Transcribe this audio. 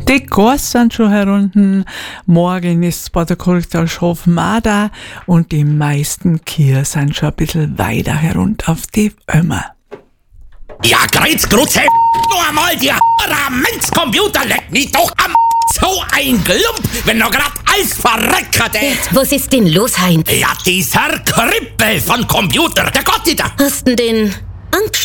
Die Kurs sind schon herunten, morgen ist bei der Korrektorschafen auch da und die meisten Kier sind schon ein bisschen weiter herunter auf die Ömer. Ja, Kreuzgrutze, nur einmal die Ramenscomputer leckt mich doch am so ein Klump, wenn noch grad alles verreckert ist. Was ist denn los, Heinz? Ja, dieser Krippel von Computer, der Gott da. Hast denn den angeschaut?